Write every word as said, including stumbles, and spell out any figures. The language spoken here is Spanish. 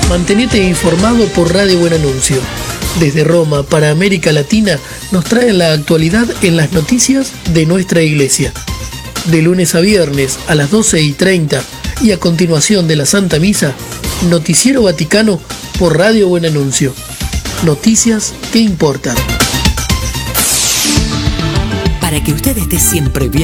Mantenete informado por Radio Buen Anuncio. Desde Roma para América Latina nos traen la actualidad en las noticias de nuestra iglesia. De lunes a viernes a las doce y treinta y a continuación de la Santa Misa, Noticiero Vaticano por Radio Buen Anuncio. Noticias que importan. Para que usted esté siempre bien